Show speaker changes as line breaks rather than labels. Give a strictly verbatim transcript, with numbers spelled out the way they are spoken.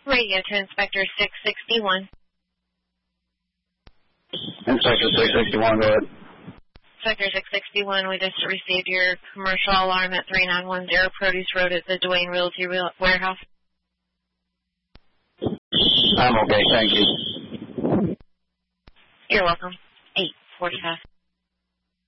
Radio to Inspector six sixty-one.
Inspector six sixty-one, go ahead.
Inspector six sixty-one, we just received your commercial alarm at three nine one zero Produce Road at the Duane Realty Warehouse.
I'm okay, thank you.
You're welcome. eight forty-five.